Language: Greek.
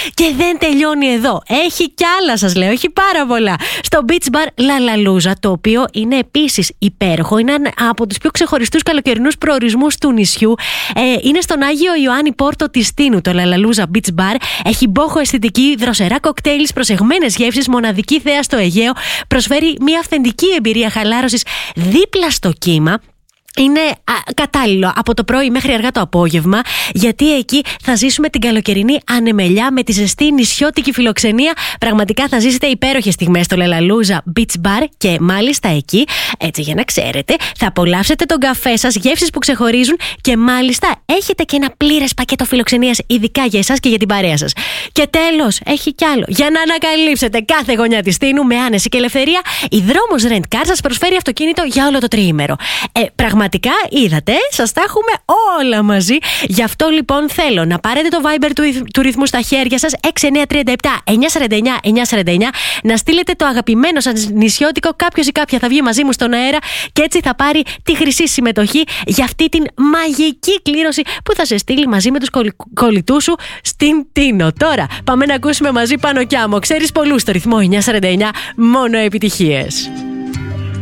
Και δεν τελειώνει εδώ. Έχει κι άλλα, σας λέω, έχει πάρα πολλά. Στο Beach Bar Λαλαλούζα, το οποίο είναι επίσης υπέροχο, είναι από τους πιο ξεχωριστούς καλοκαιρινούς προορισμούς του νησιού. Είναι στον Άγιο Ιωάννη Πόρτο της Τίνου, το Λαλαλούζα Beach Bar. Έχει μπόχο αισθητική, δροσερά κοκτέιλς, προσεγμένες γεύσεις, μοναδική θέα στο Αιγαίο. Προσφέρει μια αυθεντική εμπειρία χαλάρωσης δίπλα στο κύμα. Είναι κατάλληλο από το πρωί μέχρι αργά το απόγευμα, γιατί εκεί θα ζήσουμε την καλοκαιρινή ανεμελιά με τη ζεστή νησιώτικη φιλοξενία. Πραγματικά θα ζήσετε υπέροχες στιγμές στο Λαλαλούζα Beach Bar και μάλιστα εκεί, έτσι για να ξέρετε, θα απολαύσετε τον καφέ σας, γεύσεις που ξεχωρίζουν και μάλιστα έχετε και ένα πλήρες πακέτο φιλοξενίας ειδικά για εσάς και για την παρέα σας. Και τέλος, έχει κι άλλο. Για να ανακαλύψετε κάθε γωνιά της Τίνου με άνεση και ελευθερία, η Δρόμος Rent Car σας προσφέρει αυτοκίνητο για όλο το τριήμερο. Πραγματικά είδατε, σας τα έχουμε όλα μαζί. Γι' αυτό λοιπόν θέλω να πάρετε το Viber του ρυθμού στα χέρια σας, 6937-949-949, να στείλετε το αγαπημένο σας νησιώτικο. Κάποιος ή κάποια θα βγει μαζί μου στον αέρα και έτσι θα πάρει τη χρυσή συμμετοχή για αυτή την μαγική κλήρωση που θα σε στείλει μαζί με τους κολλητούς σου στην Τίνο. Τώρα πάμε να ακούσουμε μαζί Πάνω κι Άμμο. Ξέρεις πολλούς στο ρυθμό 949, μόνο επιτυχίες.